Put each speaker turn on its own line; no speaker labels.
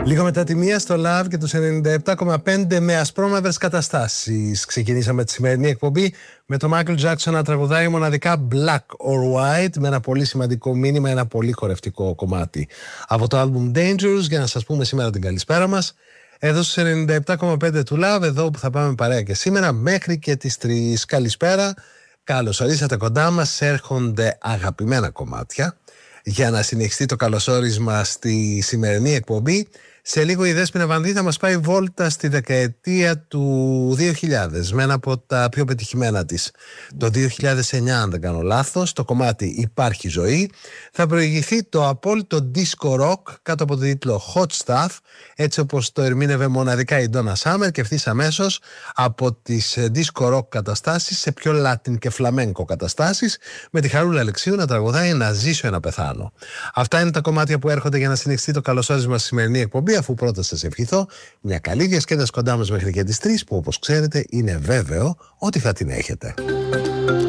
Λίγο μετά τη μία στο Love και τους 97,5 με ασπρόμαυρες καταστάσεις. Ξεκινήσαμε τη σημερινή εκπομπή με το Michael Jackson να τραγουδάει μοναδικά Black or White, με ένα πολύ σημαντικό μήνυμα, ένα πολύ χορευτικό κομμάτι από το album Dangerous, για να σας πούμε σήμερα την καλησπέρα μας εδώ στους 97,5 του Love, εδώ που θα πάμε παρέα και σήμερα μέχρι και τις 3. Καλησπέρα, καλώς ορίσατε κοντά μας. Έρχονται αγαπημένα κομμάτια για να συνεχιστεί το καλωσόρισμα στη σημερινή εκπομπή. Σε λίγο η Δέσποινα Βανδύ θα μας πάει βόλτα στη δεκαετία του 2000 με ένα από τα πιο πετυχημένα της. Το 2009, αν δεν κάνω λάθος, το κομμάτι «Υπάρχει ζωή» θα προηγηθεί το απόλυτο disco rock κάτω από το τίτλο Hot Stuff, έτσι όπως το ερμήνευε μοναδικά η Donna Summer, και ευθύς αμέσως από τις disco rock καταστάσεις σε πιο Latin και flamenco καταστάσεις, με τη Χαρούλα Αλεξίου να τραγουδάει «Να ζήσω, να πεθάνω». Αυτά είναι τα κομμάτια που έρχονται για να συνεχιστεί το καλωσόρισμα στη σημερινή εκπομπή, αφού πρώτα σας ευχηθώ μια καλή διασκέδαση κοντά μας μέχρι και τις 3, που όπως ξέρετε είναι βέβαιο ότι θα την έχετε.